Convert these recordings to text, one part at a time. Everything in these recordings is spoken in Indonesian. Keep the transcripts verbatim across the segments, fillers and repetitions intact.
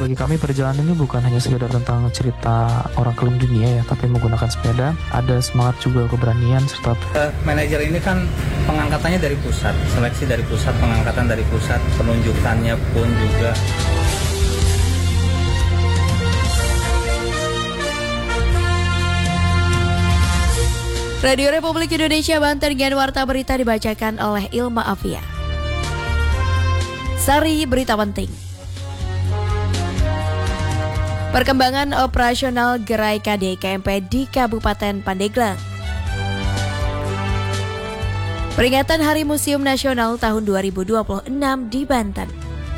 bagi kami perjalanan ini bukan hanya sekedar tentang cerita orang keliling dunia ya, tapi menggunakan sepeda, ada semangat juga keberanian serta uh, manajer ini kan pengangkatannya dari pusat, seleksi dari pusat, pengangkatan dari pusat, penunjukannya pun juga. Radio Republik Indonesia Banten dengan warta berita dibacakan oleh Ilma Afia. Sari berita penting. Perkembangan operasional gerai K D K M P di Kabupaten Pandeglang. Peringatan Hari Museum Nasional tahun dua ribu dua puluh enam di Banten.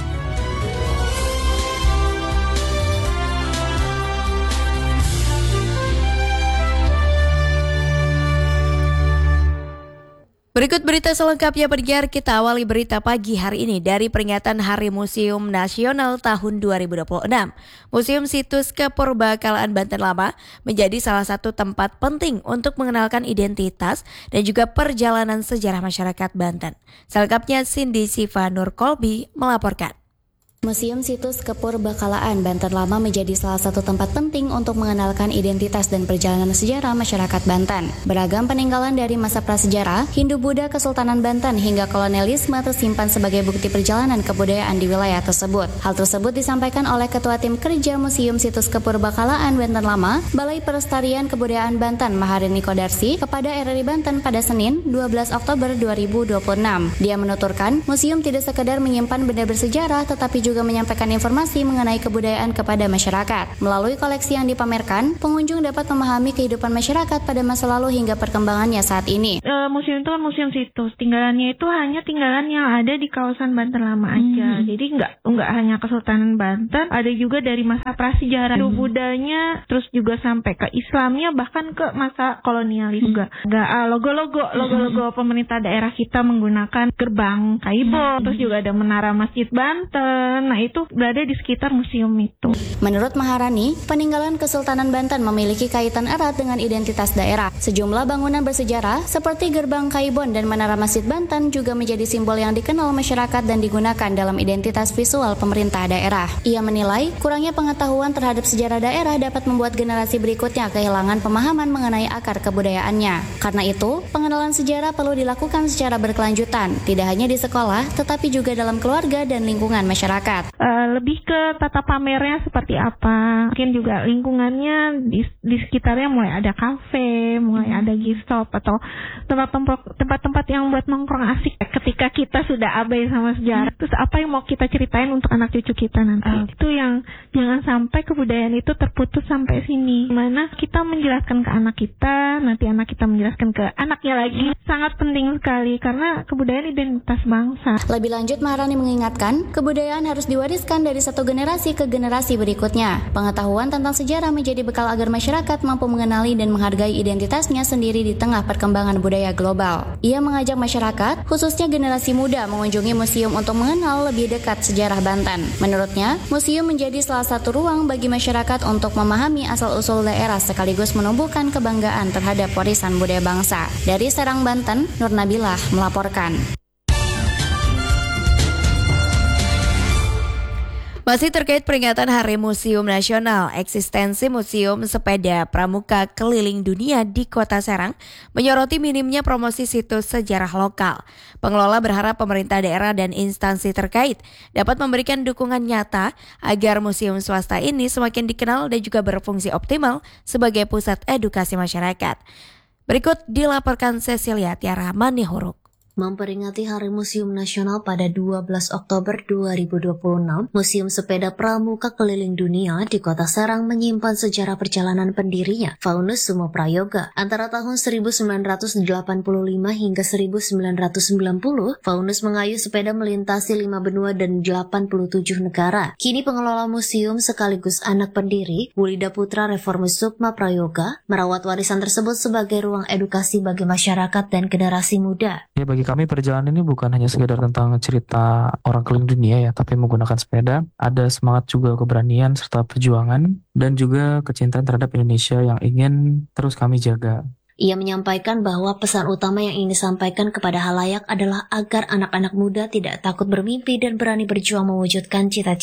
Berikut berita selengkapnya pendengar, kita awali berita pagi hari ini dari peringatan Hari Museum Nasional tahun dua ribu dua puluh enam. Museum Situs Kepurbakalaan Banten Lama menjadi salah satu tempat penting untuk mengenalkan identitas dan juga perjalanan sejarah masyarakat Banten. Selengkapnya Cindy Siva Nur Kolbi melaporkan. Museum Situs Kepurbakalaan Banten Lama menjadi salah satu tempat penting untuk mengenalkan identitas dan perjalanan sejarah masyarakat Banten. Beragam peninggalan dari masa prasejarah, Hindu-Buddha Kesultanan Banten hingga kolonialisme tersimpan sebagai bukti perjalanan kebudayaan di wilayah tersebut. Hal tersebut disampaikan oleh Ketua Tim Kerja Museum Situs Kepurbakalaan Banten Lama, Balai Pelestarian Kebudayaan Banten Maharini Kodarsi kepada R R I Banten pada Senin dua belas Oktober dua ribu dua puluh enam. Dia menuturkan, museum tidak sekedar menyimpan benda bersejarah tetapi juga juga menyampaikan informasi mengenai kebudayaan kepada masyarakat. Melalui koleksi yang dipamerkan, pengunjung dapat memahami kehidupan masyarakat pada masa lalu hingga perkembangannya saat ini. Uh, museum itu kan museum situs, tinggalannya itu hanya tinggalan yang ada di kawasan Banten Lama aja. Hmm. Jadi nggak nggak hanya Kesultanan Banten, ada juga dari masa prasejarah, hmm. Budanya, terus juga sampai ke Islamnya, bahkan ke masa kolonialis hmm. juga. Nggak uh, logo-logo, logo-logo hmm. pemerintah daerah kita menggunakan gerbang Kaibon, hmm. terus juga ada menara Masjid Banten. Nah, itu berada di sekitar museum itu. Menurut Maharani, peninggalan Kesultanan Banten memiliki kaitan erat dengan identitas daerah. Sejumlah bangunan bersejarah seperti gerbang Kaibon dan menara Masjid Banten juga menjadi simbol yang dikenal masyarakat dan digunakan dalam identitas visual pemerintah daerah. Ia menilai, kurangnya pengetahuan terhadap sejarah daerah dapat membuat generasi berikutnya kehilangan pemahaman mengenai akar kebudayaannya. Karena itu, pengenalan sejarah perlu dilakukan secara berkelanjutan, tidak hanya di sekolah, tetapi juga dalam keluarga dan lingkungan masyarakat. Uh, lebih ke tata pamernya seperti apa, mungkin juga lingkungannya di, di sekitarnya mulai ada kafe, mulai hmm. ada gift shop atau tempat-tempat tempat-tempat yang buat nongkrong asik. Ketika kita sudah abai sama sejarah, hmm. terus apa yang mau kita ceritain untuk anak cucu kita nanti? Uh. Itu yang jangan sampai kebudayaan itu terputus sampai sini. Mana kita menjelaskan ke anak kita, nanti anak kita menjelaskan ke anaknya lagi. Sangat penting sekali karena kebudayaan identitas bangsa. Lebih lanjut, Maharani mengingatkan, kebudayaan harus diwariskan dari satu generasi ke generasi berikutnya. Pengetahuan tentang sejarah menjadi bekal agar masyarakat mampu mengenali dan menghargai identitasnya sendiri di tengah perkembangan budaya global. Ia mengajak masyarakat, khususnya generasi muda, mengunjungi museum untuk mengenal lebih dekat sejarah Banten. Menurutnya, museum menjadi salah satu ruang bagi masyarakat untuk memahami asal-usul daerah sekaligus menumbuhkan kebanggaan terhadap warisan budaya bangsa. Dari Serang, Banten, Nur Nabilah melaporkan. Masih terkait peringatan Hari Museum Nasional, eksistensi Museum Sepeda Pramuka Keliling Dunia di Kota Serang menyoroti minimnya promosi situs sejarah lokal. Pengelola berharap pemerintah daerah dan instansi terkait dapat memberikan dukungan nyata agar museum swasta ini semakin dikenal dan juga berfungsi optimal sebagai pusat edukasi masyarakat. Berikut dilaporkan Cecilia Tiara Manihuruk. Memperingati Hari Museum Nasional pada dua belas Oktober dua ribu dua puluh enam, Museum Sepeda Pramuka Keliling Dunia di Kota Serang menyimpan sejarah perjalanan pendirinya, Faunus Sumo Prayoga. Antara tahun seribu sembilan ratus delapan puluh lima hingga seribu sembilan ratus sembilan puluh, Faunus mengayuh sepeda melintasi lima benua dan delapan puluh tujuh negara. Kini pengelola museum sekaligus anak pendiri, Wulida Putra Reformus Sukma Prayoga, merawat warisan tersebut sebagai ruang edukasi bagi masyarakat dan generasi muda. Ya, bagi kami perjalanan ini bukan hanya sekedar tentang cerita orang keliling dunia ya, tapi menggunakan sepeda, ada semangat juga keberanian serta perjuangan dan juga kecintaan terhadap Indonesia yang ingin terus kami jaga. Ia menyampaikan bahwa pesan utama yang ingin disampaikan kepada halayak adalah agar anak-anak muda tidak takut bermimpi dan berani berjuang mewujudkan cita-cita.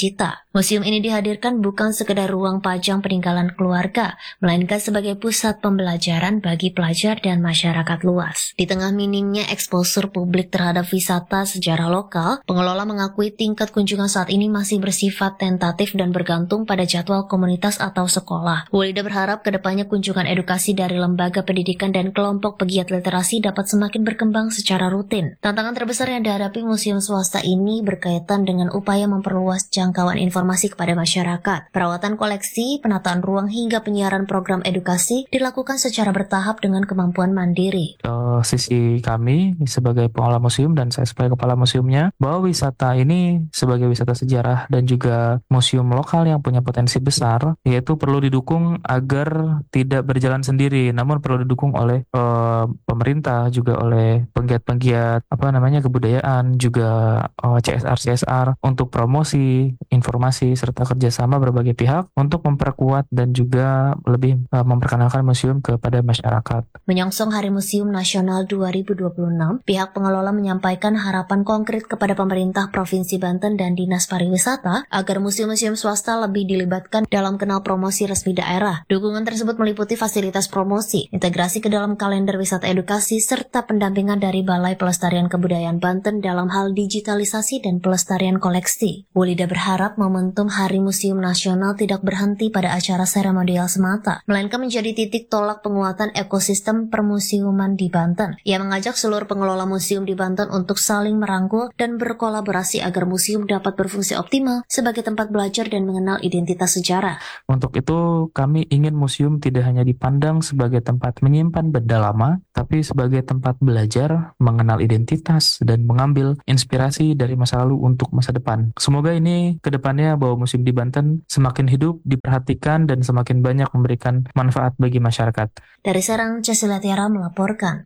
Museum ini dihadirkan bukan sekedar ruang pajang peninggalan keluarga, melainkan sebagai pusat pembelajaran bagi pelajar dan masyarakat luas. Di tengah minimnya eksposur publik terhadap wisata sejarah lokal, pengelola mengakui tingkat kunjungan saat ini masih bersifat tentatif dan bergantung pada jadwal komunitas atau sekolah. Wulida berharap kedepannya kunjungan edukasi dari lembaga pendidikan dan kelompok pegiat literasi dapat semakin berkembang secara rutin. Tantangan terbesar yang dihadapi museum swasta ini berkaitan dengan upaya memperluas jangkauan informasi informasi kepada masyarakat. Perawatan koleksi, penataan ruang hingga penyiaran program edukasi dilakukan secara bertahap dengan kemampuan mandiri. Uh, sisi kami sebagai pengelola museum dan saya sebagai kepala museumnya, bahwa wisata ini sebagai wisata sejarah dan juga museum lokal yang punya potensi besar, yaitu perlu didukung agar tidak berjalan sendiri, namun perlu didukung oleh uh, pemerintah, juga oleh penggiat-penggiat apa namanya kebudayaan, juga uh, C S R C S R untuk promosi, informasi serta kerjasama berbagai pihak untuk memperkuat dan juga lebih uh, memperkenalkan museum kepada masyarakat. Menyongsong Hari Museum Nasional dua ribu dua puluh enam, pihak pengelola menyampaikan harapan konkret kepada pemerintah Provinsi Banten dan Dinas Pariwisata agar museum-museum swasta lebih dilibatkan dalam kenal promosi resmi daerah. Dukungan tersebut meliputi fasilitas promosi, integrasi ke dalam kalender wisata edukasi, serta pendampingan dari Balai Pelestarian Kebudayaan Banten dalam hal digitalisasi dan pelestarian koleksi. Wulida berharap momentum Hari Museum Nasional tidak berhenti pada acara seremonial semata, melainkan menjadi titik tolak penguatan ekosistem permuseuman di Banten. Ia mengajak seluruh pengelola museum di Banten untuk saling merangkul dan berkolaborasi agar museum dapat berfungsi optimal sebagai tempat belajar dan mengenal identitas sejarah. Untuk itu, kami ingin museum tidak hanya dipandang sebagai tempat menyimpan benda lama, tapi sebagai tempat belajar, mengenal identitas, dan mengambil inspirasi dari masa lalu untuk masa depan. Semoga ini ke depannya bahwa museum di Banten semakin hidup, diperhatikan, dan semakin banyak memberikan manfaat bagi masyarakat. Dari Serang, Cecilia Tiara melaporkan.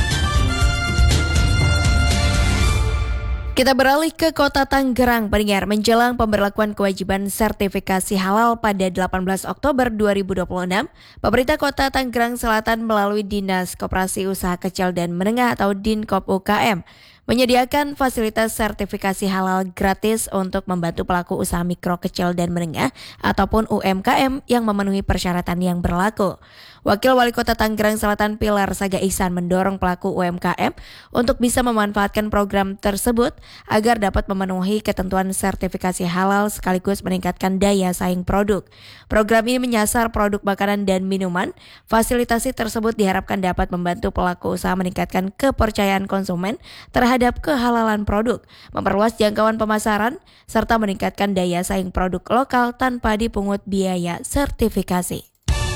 Kita beralih ke Kota Tangerang, pendengar. Menjelang pemberlakuan kewajiban sertifikasi halal pada delapan belas Oktober dua ribu dua puluh enam, pemerintah Kota Tangerang Selatan melalui Dinas Koperasi Usaha Kecil dan Menengah atau Dinkop U K M menyediakan fasilitas sertifikasi halal gratis untuk membantu pelaku usaha mikro, kecil, dan menengah ataupun U M K M yang memenuhi persyaratan yang berlaku. Wakil Wali Kota Tangerang Selatan Pilar Saga Ihsan mendorong pelaku U M K M untuk bisa memanfaatkan program tersebut agar dapat memenuhi ketentuan sertifikasi halal sekaligus meningkatkan daya saing produk. Program ini menyasar produk makanan dan minuman. Fasilitasi tersebut diharapkan dapat membantu pelaku usaha meningkatkan kepercayaan konsumen terhadap kehalalan produk, memperluas jangkauan pemasaran, serta meningkatkan daya saing produk lokal tanpa dipungut biaya sertifikasi.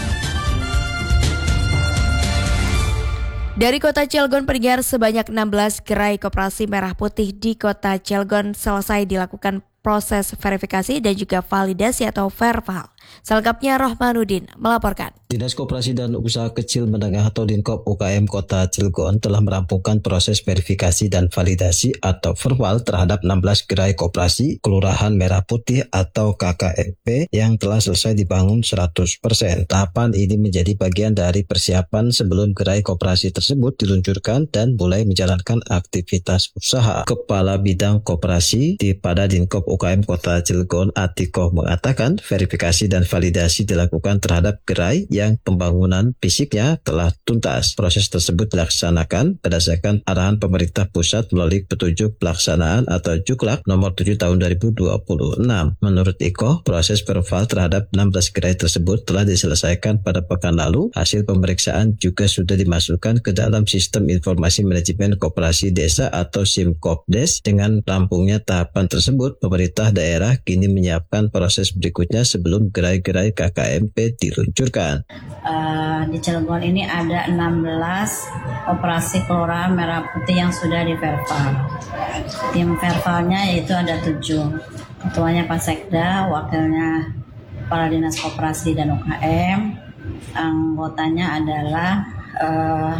Dari Kota Cilegon, pendengar, sebanyak enam belas gerai koperasi merah putih di Kota Cilegon selesai dilakukan proses verifikasi dan juga validasi atau verval. Selengkapnya Rohmanuddin melaporkan. Dinas Koperasi dan Usaha Kecil Menengah atau Dinkop U K M Kota Cilegon telah merampungkan proses verifikasi dan validasi atau verval terhadap enam belas gerai koperasi Kelurahan Merah Putih atau K K M P yang telah selesai dibangun seratus persen. Tahapan ini menjadi bagian dari persiapan sebelum gerai koperasi tersebut diluncurkan dan mulai menjalankan aktivitas usaha. Kepala Bidang Koperasi di pada Dinkop U K M Kota Cilegon, Atikoh, mengatakan verifikasi dan validasi dilakukan terhadap gerai yang pembangunan fisiknya telah tuntas. Proses tersebut dilaksanakan berdasarkan arahan pemerintah pusat melalui petunjuk pelaksanaan atau Juklak nomor tujuh tahun dua ribu dua puluh enam. Menurut Iko, proses verval terhadap enam belas gerai tersebut telah diselesaikan pada pekan lalu. Hasil pemeriksaan juga sudah dimasukkan ke dalam Sistem Informasi Manajemen Koperasi Desa atau SIMKOPDes. Dengan rampungnya tahapan tersebut, pemerintah daerah kini menyiapkan proses berikutnya sebelum gerai-gerai K K M P diluncurkan. Uh, di Cilegon ini ada enam belas operasi Kelurahan Merah Putih yang sudah diverval. Tim vervalnya yaitu ada tujuh. Ketuanya Pak Sekda, wakilnya Kepala Dinas Koperasi dan U K M. Anggotanya adalah uh,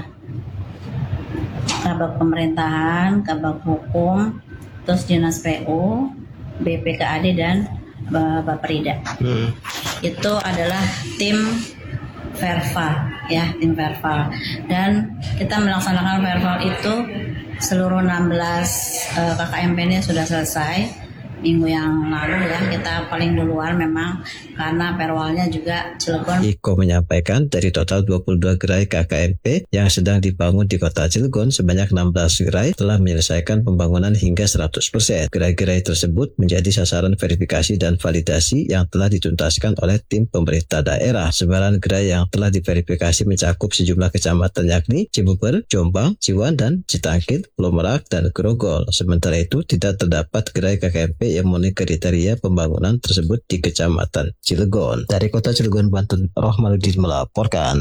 Kabag Pemerintahan, Kabag Hukum, terus Dinas P U, B P K A D dan Baperida. Hmm. Itu adalah tim verval, ya, tim verval. Dan kita melaksanakan verval itu seluruh enam belas uh, K K M P ini sudah selesai. minggu yang lalu ya, kita paling duluan memang karena perwalnya juga Cilegon. Iko menyampaikan dari total dua puluh dua gerai K K M P yang sedang dibangun di kota Cilegon, sebanyak enam belas gerai telah menyelesaikan pembangunan hingga seratus persen. Gerai-gerai tersebut menjadi sasaran verifikasi dan validasi yang telah dituntaskan oleh tim pemerintah daerah. Sembilan gerai yang telah diverifikasi mencakup sejumlah kecamatan yakni Cibuber, Jombang, Ciwan, dan Citangkit, Pulau Merak, dan Grogol. Sementara itu tidak terdapat gerai K K M P yang memenuhi kriteria pembangunan tersebut di Kecamatan Cilegon. Dari Kota Cilegon, Banten, Rohmanuddin melaporkan.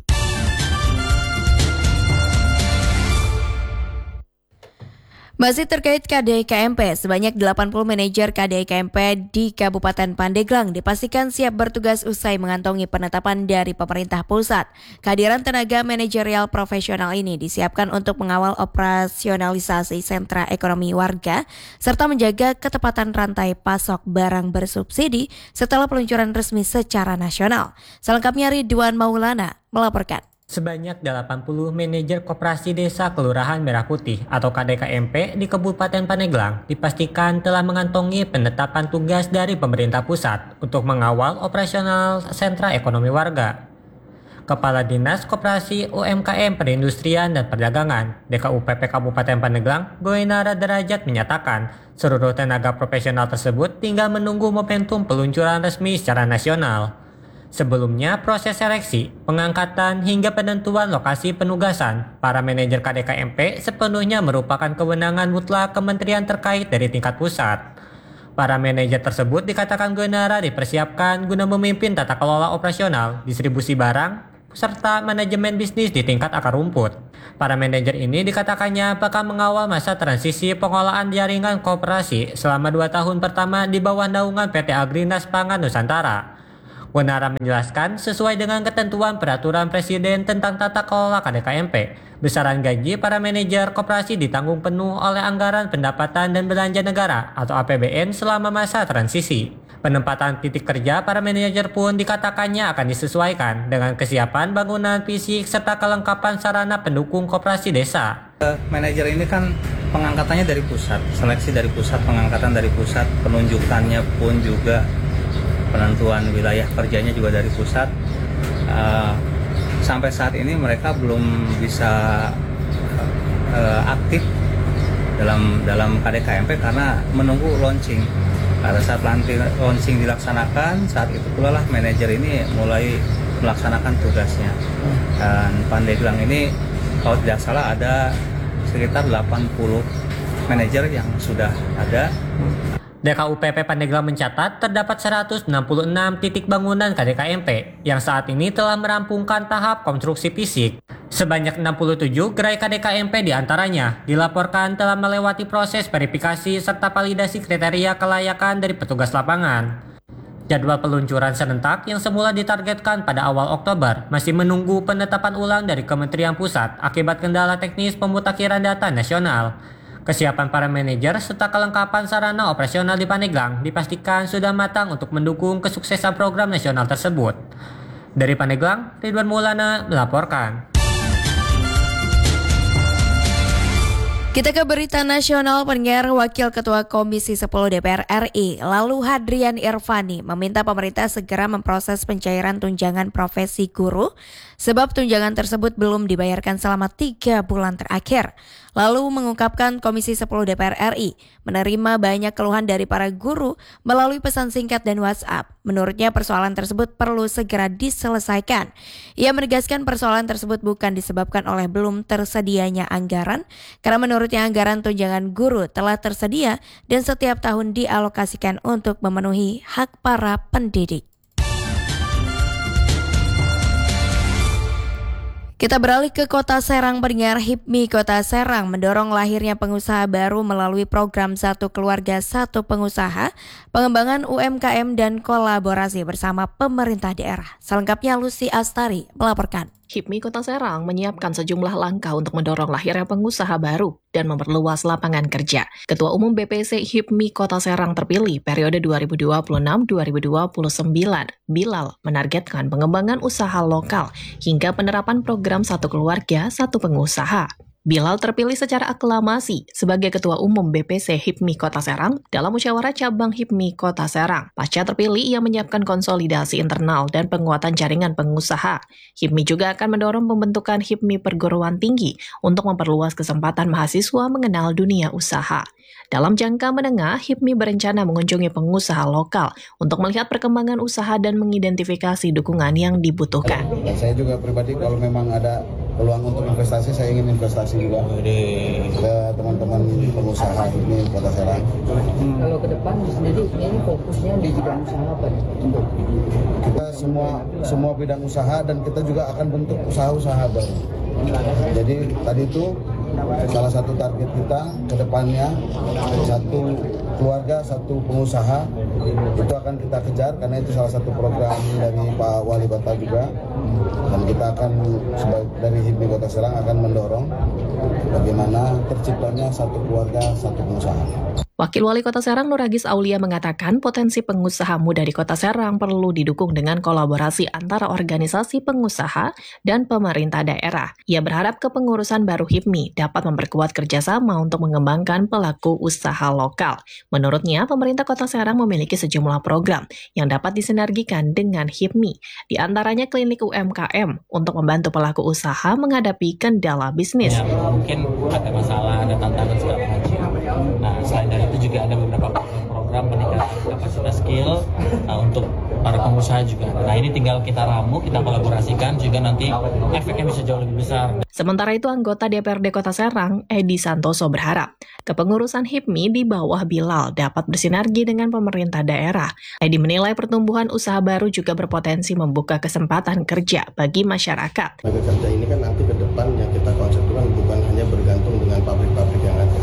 Masih terkait K D K M P, sebanyak delapan puluh manajer K D K M P di Kabupaten Pandeglang dipastikan siap bertugas usai mengantongi penetapan dari pemerintah pusat. Kehadiran tenaga manajerial profesional ini disiapkan untuk mengawal operasionalisasi sentra ekonomi warga serta menjaga ketepatan rantai pasok barang bersubsidi setelah peluncuran resmi secara nasional. Selengkapnya Ridwan Maulana melaporkan. Sebanyak delapan puluh manajer koperasi desa Kelurahan Merah Putih atau K D K M P di Kabupaten Pandeglang dipastikan telah mengantongi penetapan tugas dari pemerintah pusat untuk mengawal operasional sentra ekonomi warga. Kepala Dinas Koperasi U M K M Perindustrian dan Perdagangan D K U P P Kabupaten Pandeglang, Goinara Derajat menyatakan seluruh tenaga profesional tersebut tinggal menunggu momentum peluncuran resmi secara nasional. Sebelumnya, proses seleksi, pengangkatan, hingga penentuan lokasi penugasan para manajer K D K M P sepenuhnya merupakan kewenangan mutlak kementerian terkait dari tingkat pusat. Para manajer tersebut dikatakan Goinara dipersiapkan guna memimpin tata kelola operasional, distribusi barang, serta manajemen bisnis di tingkat akar rumput. Para manajer ini dikatakannya bakal mengawal masa transisi pengolahan jaringan koperasi selama dua tahun pertama di bawah naungan P T Agrinas Pangan Nusantara. Goinara menjelaskan sesuai dengan ketentuan peraturan presiden tentang tata kelola K D K M P, besaran gaji para manajer koperasi ditanggung penuh oleh anggaran pendapatan dan belanja negara atau A P B N selama masa transisi. Penempatan titik kerja para manajer pun dikatakannya akan disesuaikan dengan kesiapan bangunan fisik serta kelengkapan sarana pendukung koperasi desa. Manajer ini kan pengangkatannya dari pusat, seleksi dari pusat, pengangkatan dari pusat, penunjukannya pun juga penentuan wilayah kerjanya juga dari pusat. Uh, sampai saat ini mereka belum bisa uh, aktif dalam dalam K D K M P karena menunggu launching. Pada saat launching dilaksanakan, saat itu pula lah manajer ini mulai melaksanakan tugasnya. Dan Pandeglang ini kalau tidak salah ada sekitar delapan puluh manajer yang sudah ada. D K U P P Pandeglang mencatat terdapat seratus enam puluh enam titik bangunan K D K M P yang saat ini telah merampungkan tahap konstruksi fisik. Sebanyak enam puluh tujuh gerai K D K M P diantaranya dilaporkan telah melewati proses verifikasi serta validasi kriteria kelayakan dari petugas lapangan. Jadwal peluncuran serentak yang semula ditargetkan pada awal Oktober masih menunggu penetapan ulang dari Kementerian Pusat akibat kendala teknis pemutakhiran data nasional. Kesiapan para manajer serta kelengkapan sarana operasional di Pandeglang dipastikan sudah matang untuk mendukung kesuksesan program nasional tersebut. Dari Pandeglang, Ridwan Maulana melaporkan. Kita ke berita nasional. Pendengar, Wakil Ketua Komisi sepuluh D P R R I, lalu Hadrian Irvani, meminta pemerintah segera memproses pencairan tunjangan profesi guru sebab tunjangan tersebut belum dibayarkan selama tiga bulan terakhir. Lalu mengungkapkan Komisi sepuluh D P R R I menerima banyak keluhan dari para guru melalui pesan singkat dan WhatsApp. Menurutnya persoalan tersebut perlu segera diselesaikan. Ia menegaskan persoalan tersebut bukan disebabkan oleh belum tersedianya anggaran, karena menurutnya anggaran tunjangan guru telah tersedia dan setiap tahun dialokasikan untuk memenuhi hak para pendidik. Kita beralih ke Kota Serang. Pendengar, HIPMI Kota Serang mendorong lahirnya pengusaha baru melalui program Satu Keluarga Satu Pengusaha, pengembangan U M K M dan kolaborasi bersama pemerintah daerah. Selengkapnya Lucy Astari melaporkan. HIPMI Kota Serang menyiapkan sejumlah langkah untuk mendorong lahirnya pengusaha baru dan memperluas lapangan kerja. Ketua Umum B P C HIPMI Kota Serang terpilih periode dua ribu dua puluh enam sampai dua ribu dua puluh sembilan, Bilal, menargetkan pengembangan usaha lokal hingga penerapan program Satu Keluarga Satu Pengusaha. Bilal terpilih secara aklamasi sebagai Ketua Umum B P C H I P M I Kota Serang dalam musyawarah cabang H I P M I Kota Serang. Pasca terpilih, ia menyiapkan konsolidasi internal dan penguatan jaringan pengusaha. H I P M I juga akan mendorong pembentukan H I P M I perguruan tinggi untuk memperluas kesempatan mahasiswa mengenal dunia usaha. Dalam jangka menengah, H I P M I berencana mengunjungi pengusaha lokal untuk melihat perkembangan usaha dan mengidentifikasi dukungan yang dibutuhkan. Dan saya juga pribadi kalau memang ada peluang untuk investasi, saya ingin investasi juga ke teman-teman pengusaha ini Kota Serang. Hmm. Kalau ke depan sendiri ini fokusnya di bidang usaha apa? Untuk kita semua semua bidang usaha dan kita juga akan bentuk usaha-usaha baru. Jadi tadi itu salah satu target kita ke depannya satu keluarga, satu pengusaha itu akan kita kejar karena itu salah satu program dari Pak Wali Kota juga, dan kita akan dari H I P M I Kota Serang akan mendorong bagaimana terciptanya satu keluarga, satu pengusaha. Wakil Wali Kota Serang Nuragis Aulia mengatakan potensi pengusaha muda di Kota Serang perlu didukung dengan kolaborasi antara organisasi pengusaha dan pemerintah daerah. Ia berharap kepengurusan baru H I P M I dapat memperkuat kerjasama untuk mengembangkan pelaku usaha lokal. Menurutnya, pemerintah Kota Serang memiliki sejumlah program yang dapat disinergikan dengan H I P M I, di antaranya klinik U M K M untuk membantu pelaku usaha menghadapi kendala bisnis. Ya, mungkin ada masalah, ada tantangan segala macam. Nah, selain dari itu juga ada beberapa program peningkatan kapasitas skill uh, untuk para pengusaha juga. Nah, ini tinggal kita ramu, kita kolaborasikan juga nanti efeknya bisa jauh lebih besar. Sementara itu, anggota D P R D Kota Serang, Edi Santoso berharap kepengurusan H I P M I di bawah Bilal dapat bersinergi dengan pemerintah daerah. Edi menilai pertumbuhan usaha baru juga berpotensi membuka kesempatan kerja bagi masyarakat. Tenaga kerja ini kan nanti ke depan yang kita konsepkan bukan hanya bergantung dengan pabrik-pabrik yang ada,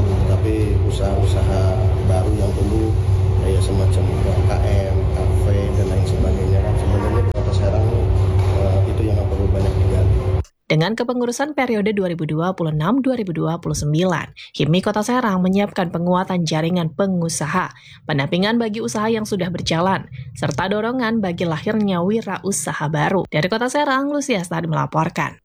tapi usaha-usaha baru yang tumbuh kayak semacam U M K M, kafe dan lain sebagainya. Sebenarnya di Kota Serang uh, itu yang perlu banyak digali. Dengan kepengurusan periode dua ribu dua puluh enam sampai dua ribu dua puluh sembilan, H I P M I Kota Serang menyiapkan penguatan jaringan pengusaha, pendampingan bagi usaha yang sudah berjalan, serta dorongan bagi lahirnya wirausaha baru. Dari Kota Serang, Lucia Stadi melaporkan.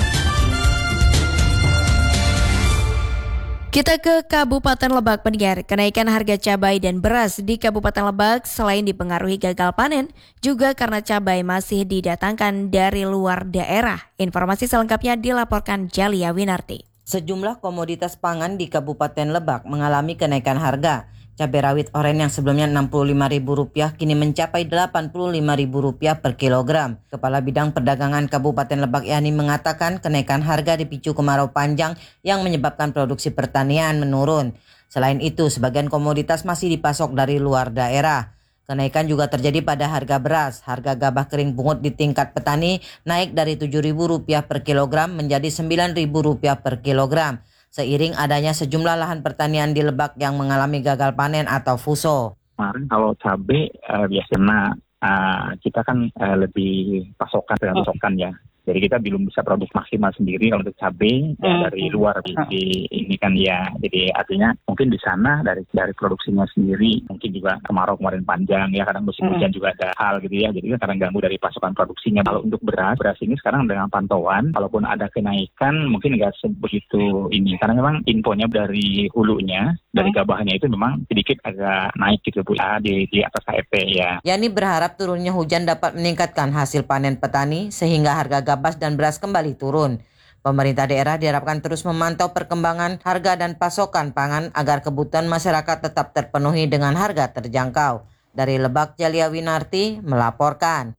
Kita ke Kabupaten Lebak, pendengar. Kenaikan harga cabai dan beras di Kabupaten Lebak selain dipengaruhi gagal panen, juga karena cabai masih didatangkan dari luar daerah. Informasi selengkapnya dilaporkan Jalia Winarti. Sejumlah komoditas pangan di Kabupaten Lebak mengalami kenaikan harga. Cabai rawit oren yang sebelumnya enam puluh lima ribu rupiah kini mencapai delapan puluh lima ribu rupiah per kilogram. Kepala Bidang Perdagangan Kabupaten Lebak Yani mengatakan kenaikan harga dipicu kemarau panjang yang menyebabkan produksi pertanian menurun. Selain itu, sebagian komoditas masih dipasok dari luar daerah. Kenaikan juga terjadi pada harga beras. Harga gabah kering pungut di tingkat petani naik dari tujuh ribu rupiah per kilogram menjadi sembilan ribu rupiah per kilogram. Seiring adanya sejumlah lahan pertanian di Lebak yang mengalami gagal panen atau fuso. Kemarin kalau cabai uh, biasanya uh, kita kan uh, lebih pasokan dengan pasokan ya. Jadi kita belum bisa produksi maksimal sendiri kalau untuk cabai ya, dari luar di, di ini kan ya. Jadi artinya mungkin di sana dari dari produksinya sendiri mungkin juga kemarau kemarin panjang ya, kadang musim hujan juga ada hal gitu ya. Jadi kan kadang ganggu dari pasokan produksinya. Kalau untuk beras, beras ini sekarang dengan pantauan, kalaupun ada kenaikan mungkin nggak sebegitu ini. Karena memang infonya dari hulunya, dari gabahnya itu memang sedikit agak naik gitu Bu ya, di, di atas H E P ya. Yani berharap turunnya hujan dapat meningkatkan hasil panen petani sehingga harga gabah dan beras kembali turun. Pemerintah daerah diharapkan terus memantau perkembangan harga dan pasokan pangan agar kebutuhan masyarakat tetap terpenuhi dengan harga terjangkau. Dari Lebak, Jalia Winarti melaporkan.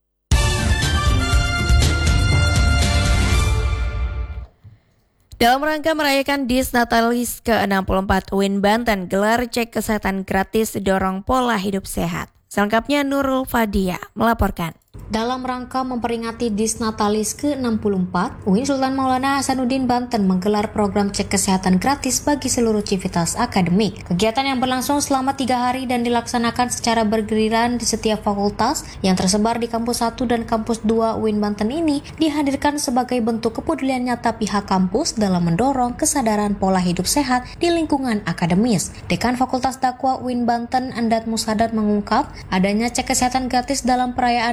Dalam rangka merayakan Disnatalis ke enam puluh empat U I N Banten, gelar cek kesehatan gratis dorong pola hidup sehat. Selengkapnya Nurul Fadia melaporkan. Dalam rangka memperingati Disnatalis ke enam puluh empat, U I N Sultan Maulana Hasanuddin Banten menggelar program cek kesehatan gratis bagi seluruh civitas akademik. Kegiatan yang berlangsung selama tiga hari dan dilaksanakan secara bergiliran di setiap fakultas yang tersebar di kampus satu dan kampus dua U I N Banten ini dihadirkan sebagai bentuk kepedulian nyata pihak kampus dalam mendorong kesadaran pola hidup sehat di lingkungan akademis. Dekan Fakultas Dakwah U I N Banten, Andat Musadat mengungkap adanya cek kesehatan gratis dalam perayaan Disnatalis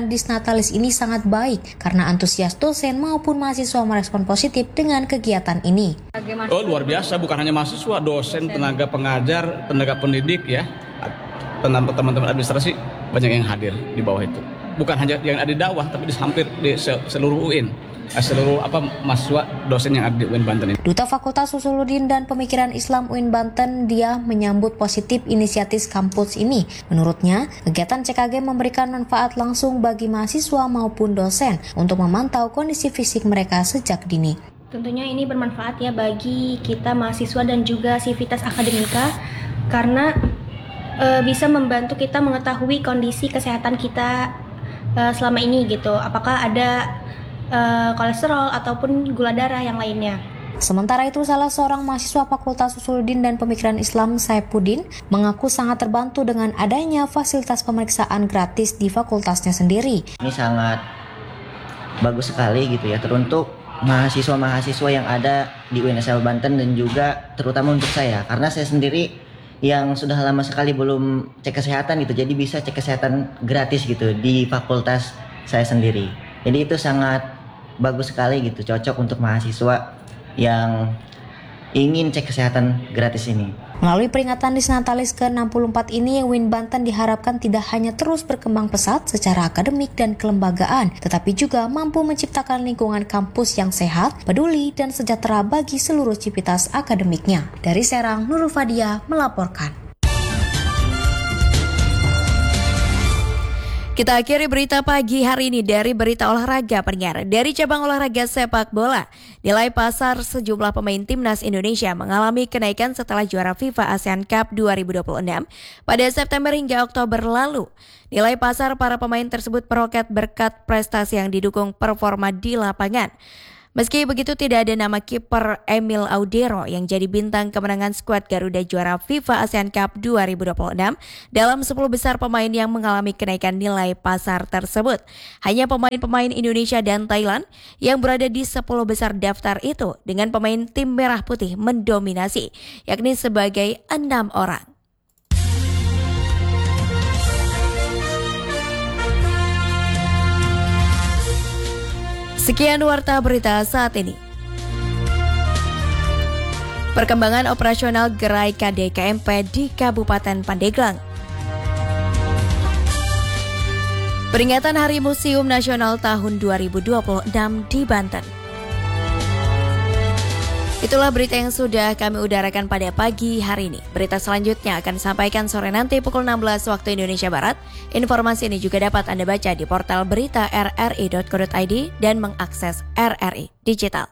Natalis ini sangat baik karena antusias dosen maupun mahasiswa merespon positif dengan kegiatan ini. Oh, luar biasa, bukan hanya mahasiswa, dosen, tenaga pengajar, tenaga pendidik ya, teman-teman administrasi banyak yang hadir di bawah itu. Bukan hanya yang ada di dakwah, tapi di hampir di seluruh U I N. Seluruh apa mahasiswa dosen yang ada di U I N Banten ini. Duta Fakultas Usuluddin dan Pemikiran Islam U I N Banten, dia menyambut positif inisiatif kampus ini. Menurutnya, kegiatan C K G memberikan manfaat langsung bagi mahasiswa maupun dosen untuk memantau kondisi fisik mereka sejak dini. Tentunya ini bermanfaat ya bagi kita mahasiswa dan juga sivitas akademika karena e, bisa membantu kita mengetahui kondisi kesehatan kita e, selama ini gitu. Apakah ada Uh, kolesterol ataupun gula darah yang lainnya. Sementara itu, salah seorang mahasiswa Fakultas Usuluddin dan Pemikiran Islam, Saipuddin, mengaku sangat terbantu dengan adanya fasilitas pemeriksaan gratis di fakultasnya sendiri. Ini sangat bagus sekali gitu ya, teruntuk mahasiswa-mahasiswa yang ada di U I N S L Banten dan juga terutama untuk saya, karena saya sendiri yang sudah lama sekali belum cek kesehatan gitu, jadi bisa cek kesehatan gratis gitu di fakultas saya sendiri. Jadi itu sangat bagus sekali gitu, cocok untuk mahasiswa yang ingin cek kesehatan gratis ini. Melalui peringatan Disnatalis ke enam puluh empat ini, U I N Banten diharapkan tidak hanya terus berkembang pesat secara akademik dan kelembagaan, tetapi juga mampu menciptakan lingkungan kampus yang sehat, peduli, dan sejahtera bagi seluruh civitas akademiknya. Dari Serang, Nurul Fadia melaporkan. Kita akhiri berita pagi hari ini dari berita olahraga pendengar. Dari cabang olahraga sepak bola, nilai pasar sejumlah pemain timnas Indonesia mengalami kenaikan setelah juara FIFA ASEAN Cup dua ribu dua puluh enam pada September hingga Oktober lalu. Nilai pasar para pemain tersebut meroket berkat prestasi yang didukung performa di lapangan. Meski begitu, tidak ada nama kiper Emil Audero yang jadi bintang kemenangan skuad Garuda juara FIFA ASEAN Cup dua ribu dua puluh enam dalam sepuluh besar pemain yang mengalami kenaikan nilai pasar tersebut. Hanya pemain-pemain Indonesia dan Thailand yang berada di sepuluh besar daftar itu dengan pemain tim merah putih mendominasi, yakni sebagai enam orang. Sekian warta berita saat ini. Perkembangan operasional gerai K D K M P di Kabupaten Pandeglang. Peringatan Hari Museum Nasional tahun dua ribu dua puluh enam di Banten. Itulah berita yang sudah kami udarakan pada pagi hari ini. Berita selanjutnya akan disampaikan sore nanti pukul enam belas waktu Indonesia Barat. Informasi ini juga dapat Anda baca di portal berita r r i dot co dot i d dan mengakses R R I Digital.